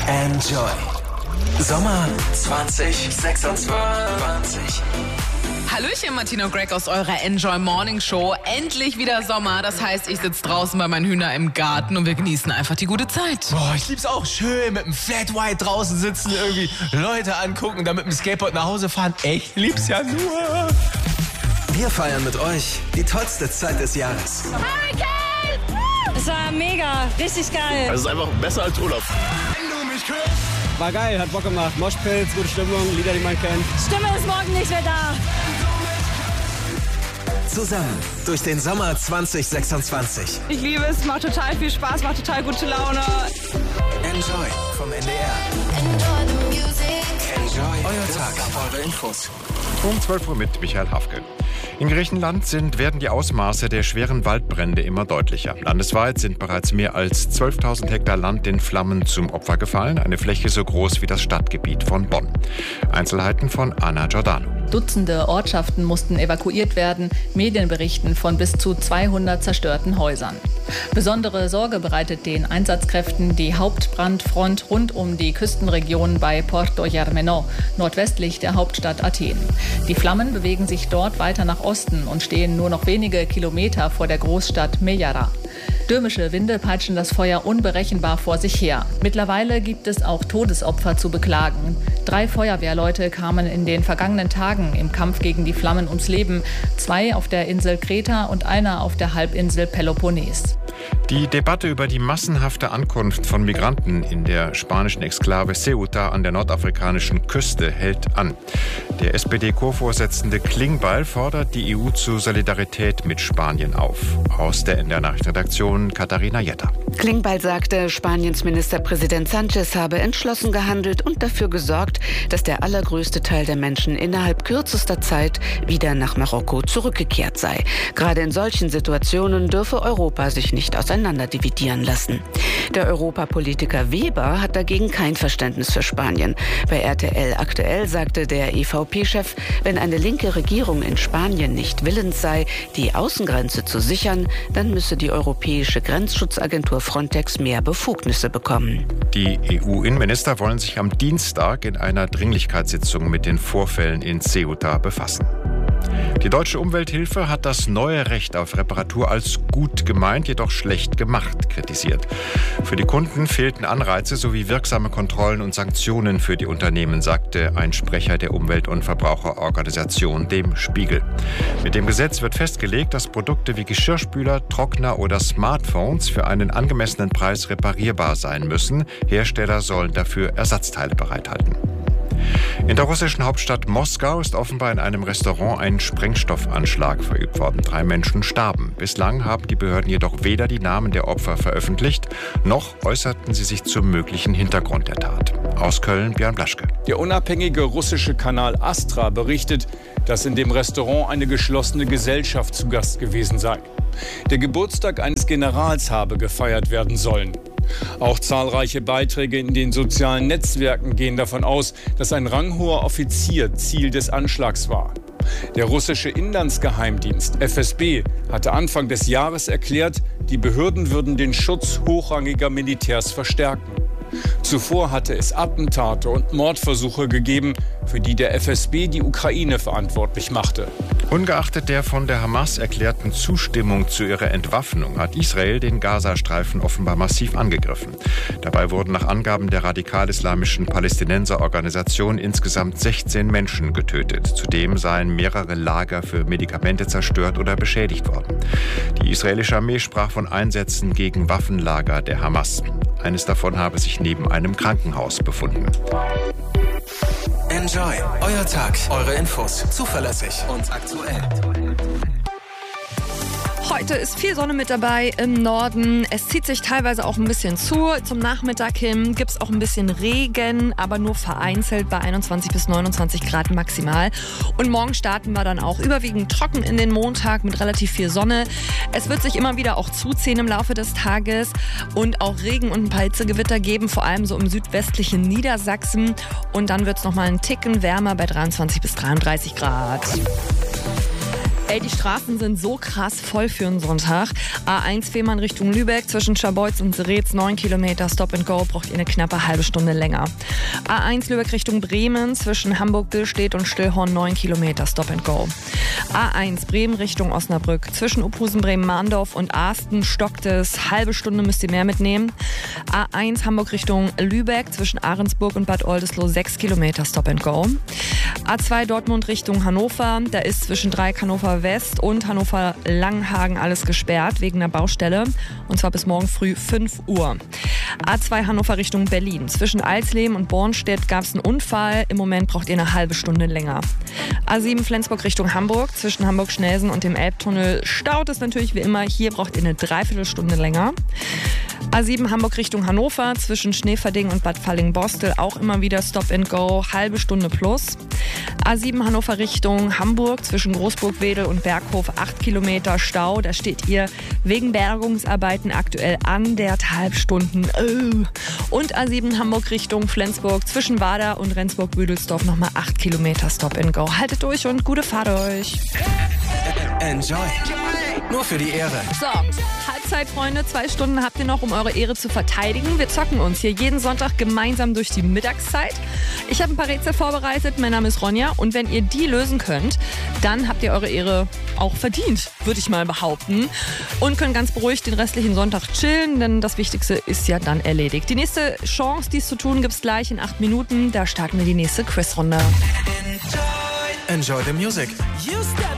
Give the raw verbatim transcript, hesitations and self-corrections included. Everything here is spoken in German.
Enjoy. Sommer zwanzig sechsundzwanzig. Hallöchen, Martina und Greg aus eurer Enjoy Morning Show. Endlich wieder Sommer. Das heißt, ich sitze draußen bei meinen Hühnern im Garten und wir genießen einfach die gute Zeit. Boah, ich lieb's auch schön mit dem Flat White draußen sitzen, irgendwie Leute angucken und dann mit dem Skateboard nach Hause fahren. Ich lieb's ja nur. Wir feiern mit euch die tollste Zeit des Jahres. Hurricane! Es war mega, richtig geil. Es ist einfach besser als Urlaub. Wenn du mich küsst. War geil, hat Bock gemacht. Moshpits, gute Stimmung, Lieder, die man kennt. Stimme ist morgen nicht mehr da. Zusammen durch den Sommer zwanzig sechsundzwanzig. Ich liebe es, macht total viel Spaß, macht total gute Laune. Enjoy vom N D R. Enjoy the music. Enjoy euer Tag. Eure Infos. Um zwölf Uhr mit Michael Hafke. In Griechenland sind, werden die Ausmaße der schweren Waldbrände immer deutlicher. Landesweit sind bereits mehr als zwölftausend Hektar Land den Flammen zum Opfer gefallen. Eine Fläche so groß wie das Stadtgebiet von Bonn. Einzelheiten von Anna Giordano. Dutzende Ortschaften mussten evakuiert werden. Medien berichten von bis zu zweihundert zerstörten Häusern. Besondere Sorge bereitet den Einsatzkräften die Hauptbrandfront rund um die Küstenregion bei Porto Germano, nordwestlich der Hauptstadt Athen. Die Flammen bewegen sich dort weiter nach Osten und stehen nur noch wenige Kilometer vor der Großstadt Mejara. Stürmische Winde peitschen das Feuer unberechenbar vor sich her. Mittlerweile gibt es auch Todesopfer zu beklagen. Drei Feuerwehrleute kamen in den vergangenen Tagen im Kampf gegen die Flammen ums Leben. Zwei auf der Insel Kreta und einer auf der Halbinsel Peloponnes. Die Debatte über die massenhafte Ankunft von Migranten in der spanischen Exklave Ceuta an der nordafrikanischen Küste hält an. Der S P D-Co-Vorsitzende Klingbeil fordert die E U zur Solidarität mit Spanien auf. Aus der N D R-Nachrichtenredaktion Katharina Jetter. Klingbeil sagte, Spaniens Ministerpräsident Sánchez habe entschlossen gehandelt und dafür gesorgt, dass der allergrößte Teil der Menschen innerhalb kürzester Zeit wieder nach Marokko zurückgekehrt sei. Gerade in solchen Situationen dürfe Europa sich nicht auseinanderdividieren lassen. Der Europapolitiker Weber hat dagegen kein Verständnis für Spanien. Bei R T L aktuell sagte der E V P-Chef, wenn eine linke Regierung in Spanien nicht willens sei, die Außengrenze zu sichern, dann müsse die Europäische Grenzschutzagentur Frontex mehr Befugnisse bekommen. Die E U-Innenminister wollen sich am Dienstag in einer Dringlichkeitssitzung mit den Vorfällen in Ceuta befassen. Die Deutsche Umwelthilfe hat das neue Recht auf Reparatur als gut gemeint, jedoch schlecht gemacht kritisiert. Für die Kunden fehlten Anreize sowie wirksame Kontrollen und Sanktionen für die Unternehmen, sagte ein Sprecher der Umwelt- und Verbraucherorganisation dem Spiegel. Mit dem Gesetz wird festgelegt, dass Produkte wie Geschirrspüler, Trockner oder Smartphones für einen angemessenen Preis reparierbar sein müssen. Hersteller sollen dafür Ersatzteile bereithalten. In der russischen Hauptstadt Moskau ist offenbar in einem Restaurant ein Sprengstoffanschlag verübt worden. Drei Menschen starben. Bislang haben die Behörden jedoch weder die Namen der Opfer veröffentlicht, noch äußerten sie sich zum möglichen Hintergrund der Tat. Aus Köln Björn Blaschke. Der unabhängige russische Kanal Astra berichtet, dass in dem Restaurant eine geschlossene Gesellschaft zu Gast gewesen sei. Der Geburtstag eines Generals habe gefeiert werden sollen. Auch zahlreiche Beiträge in den sozialen Netzwerken gehen davon aus, dass ein ranghoher Offizier Ziel des Anschlags war. Der russische Inlandsgeheimdienst F S B hatte Anfang des Jahres erklärt, die Behörden würden den Schutz hochrangiger Militärs verstärken. Zuvor hatte es Attentate und Mordversuche gegeben, für die der F S B die Ukraine verantwortlich machte. Ungeachtet der von der Hamas erklärten Zustimmung zu ihrer Entwaffnung hat Israel den Gazastreifen offenbar massiv angegriffen. Dabei wurden nach Angaben der radikal-islamischen Palästinenserorganisation insgesamt sechzehn Menschen getötet. Zudem seien mehrere Lager für Medikamente zerstört oder beschädigt worden. Die israelische Armee sprach von Einsätzen gegen Waffenlager der Hamas. Eines davon habe sich neben einem Krankenhaus befunden. Enjoy euer Tag, eure Infos, zuverlässig und aktuell. Heute ist viel Sonne mit dabei im Norden. Es zieht sich teilweise auch ein bisschen zu. Zum Nachmittag hin gibt es auch ein bisschen Regen, aber nur vereinzelt bei einundzwanzig bis neunundzwanzig Grad maximal. Und morgen starten wir dann auch überwiegend trocken in den Montag mit relativ viel Sonne. Es wird sich immer wieder auch zuziehen im Laufe des Tages und auch Regen und ein paar Hitzegewitter geben, vor allem so im südwestlichen Niedersachsen. Und dann wird es nochmal einen Ticken wärmer bei dreiundzwanzig bis dreiunddreißig Grad. Ey, die Straßen sind so krass voll für einen Sonntag. A eins Fehmarn Richtung Lübeck zwischen Scharbeutz und Seretz, neun Kilometer Stop and Go, braucht ihr eine knappe halbe Stunde länger. A eins Lübeck Richtung Bremen zwischen Hamburg-Billstedt und Stillhorn, neun Kilometer Stop and Go. A eins Bremen Richtung Osnabrück zwischen Uphusen, Bremen-Mahndorf und Asten stockt es, halbe Stunde müsst ihr mehr mitnehmen. A eins Hamburg Richtung Lübeck zwischen Ahrensburg und Bad Oldesloe, sechs Kilometer Stop and Go. A zwei Dortmund Richtung Hannover, da ist zwischen Dreieck Hannover West und Hannover Langenhagen alles gesperrt wegen einer Baustelle, und zwar bis morgen früh fünf Uhr. A zwei Hannover Richtung Berlin. Zwischen Alsleben und Bornstedt gab es einen Unfall. Im Moment braucht ihr eine halbe Stunde länger. A sieben Flensburg Richtung Hamburg. Zwischen Hamburg-Schnelsen und dem Elbtunnel staut es natürlich wie immer. Hier braucht ihr eine Dreiviertelstunde länger. A sieben Hamburg Richtung Hannover. Zwischen Schneverding und Bad Falling-Bostel auch immer wieder Stop and Go. Halbe Stunde plus. A sieben Hannover Richtung Hamburg. Zwischen Großburg-Wedel und Berghof acht Kilometer Stau. Da steht ihr wegen Bergungsarbeiten aktuell anderthalb Stunden. Und A sieben Hamburg Richtung Flensburg zwischen Wader und Rendsburg-Büdelsdorf nochmal acht Kilometer Stop and Go. Haltet durch und gute Fahrt euch. Enjoy. Nur für die Ehre. So, Halbzeit, Freunde. Zwei Stunden habt ihr noch, um eure Ehre zu verteidigen. Wir zocken uns hier jeden Sonntag gemeinsam durch die Mittagszeit. Ich habe ein paar Rätsel vorbereitet. Mein Name ist Ronja. Und wenn ihr die lösen könnt, dann habt ihr eure Ehre auch verdient, würde ich mal behaupten. Und könnt ganz beruhigt den restlichen Sonntag chillen, denn das Wichtigste ist ja dann erledigt. Die nächste Chance, dies zu tun, gibt es gleich in acht Minuten. Da starten wir die nächste Quizrunde. Enjoy the music.